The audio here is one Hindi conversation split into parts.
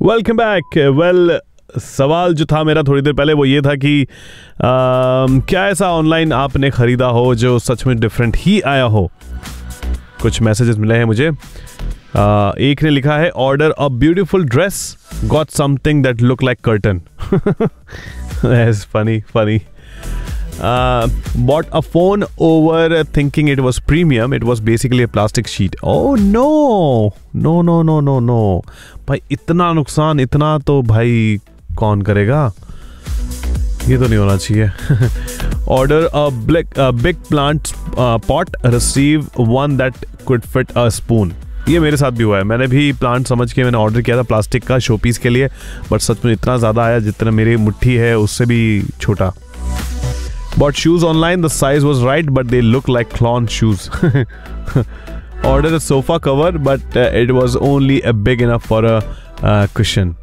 Welcome back. वेल, सवाल जो था मेरा थोड़ी देर पहले वो ये था कि क्या ऐसा ऑनलाइन आपने खरीदा हो जो सच में डिफरेंट ही आया हो। कुछ मैसेजेस मिले हैं मुझे। एक ने लिखा है, order a beautiful dress, got something that look like curtain. Funny. Bought a phone over thinking it was premium. It was basically a plastic sheet. Oh no. भाई इतना नुकसान, इतना तो भाई कौन करेगा, ये तो नहीं होना चाहिए। Order a big plant pot, receive one that could fit a spoon. ये मेरे साथ भी हुआ है। मैंने भी प्लांट समझ के मैंने ऑर्डर किया था प्लास्टिक का शो पीस के लिए, बट सच में इतना ज़्यादा आया जितना मेरी मुट्ठी है उससे भी छोटा। Bought shoes online, the size was right, but they look like clown shoes. Ordered a sofa cover, but it was only big enough for a cushion.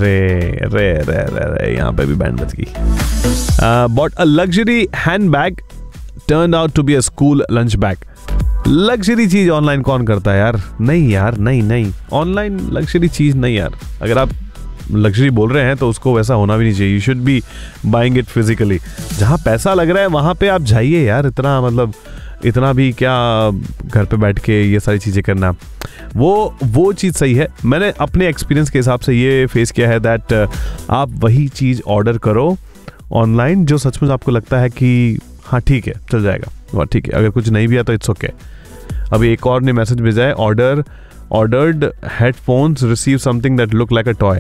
अरे यहाँ पे भी बैंड बज गई। Bought a luxury handbag, turned out to be a school lunch bag. Luxury चीज ऑनलाइन कौन करता है यार? नहीं यार, नहीं ऑनलाइन लग्जरी चीज नहीं यार। अगर आप लग्जरी बोल रहे हैं तो उसको वैसा होना भी नहीं चाहिए। You should be buying it physically. जहाँ पैसा लग रहा है वहाँ पे आप जाइए यार। इतना भी क्या घर पे बैठ के ये सारी चीज़ें करना, वो चीज़ सही है। मैंने अपने एक्सपीरियंस के हिसाब से ये फेस किया है दैट आप वही चीज़ ऑर्डर करो ऑनलाइन जो सचमुच आपको लगता है कि हाँ ठीक है चल जाएगा, वह ठीक है। अगर कुछ नहीं भी है तो इट्स ओके। अभी एक और ने मैसेज भेजा है, ordered headphones, receive something that look like a toy.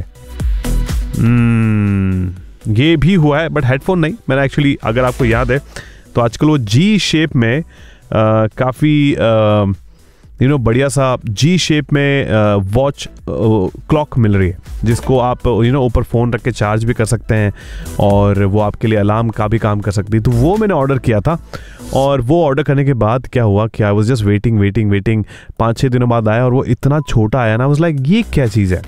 ये भी हुआ है बट हेडफोन नहीं। मैंने एक्चुअली, अगर आपको याद है तो आजकल वो जी शेप में काफ़ी बढ़िया सा जी शेप में वॉच क्लॉक मिल रही है, जिसको आप ऊपर फ़ोन रख के चार्ज भी कर सकते हैं और वो आपके लिए अलार्म का भी काम कर सकती है। तो वो मैंने ऑर्डर किया था और वो ऑर्डर करने के बाद क्या हुआ कि आई वाज जस्ट वेटिंग 5-6 दिनों बाद आया और वो इतना छोटा आया ना, वाज लाइक ये क्या चीज़ है।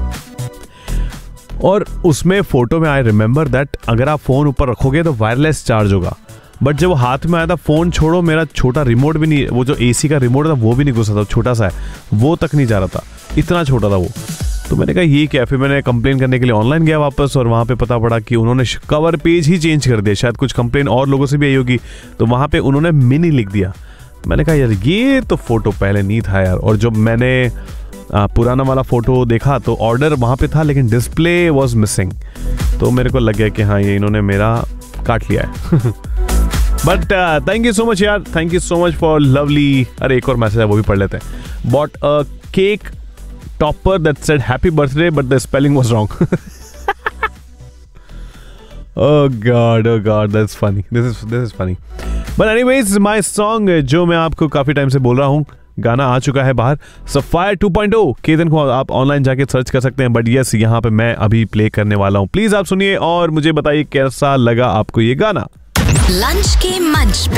और उसमें फ़ोटो में आई रिमेंबर दैट अगर आप फ़ोन ऊपर रखोगे तो वायरलेस चार्ज होगा, बट जब वो हाथ में आया था, फ़ोन छोड़ो, मेरा छोटा रिमोट भी नहीं, वो जो एसी का रिमोट था वो भी नहीं घुसा था, छोटा सा है, वो तक नहीं जा रहा था, इतना छोटा था वो। तो मैंने कहा ये क्या। फिर मैंने कंप्लेन करने के लिए ऑनलाइन गया वापस और वहाँ पे पता पड़ा कि उन्होंने कवर पेज ही चेंज कर दिया। शायद कुछ कंप्लेन और लोगों से भी आई होगी, तो वहाँ पे उन्होंने मिनी लिख दिया। मैंने कहा यार ये तो फ़ोटो पहले नहीं था यार। और जब मैंने पुराना वाला फ़ोटो देखा तो ऑर्डर वहाँ पे था लेकिन डिस्प्ले वॉज मिसिंग। तो मेरे को लग गया कि हाँ ये इन्होंने मेरा काट लिया है। But thank you so much यार, thank you so much for lovely. अरे एक और मैसेज है वो भी पढ़ लेते हैं। Bought a cake topper that said happy birthday but the spelling was wrong. Oh God, that's funny. This is funny. But anyways, my song जो मैं आपको काफी टाइम से बोल रहा हूँ, गाना आ चुका है बाहर। सफायर 2.0 केतन को आप ऑनलाइन जाके सर्च कर सकते हैं, बट यस यहाँ पे मैं अभी प्ले करने वाला हूँ। प्लीज आप सुनिए और मुझे बताइए कैसा लगा आपको ये गाना। लंच के मंच पे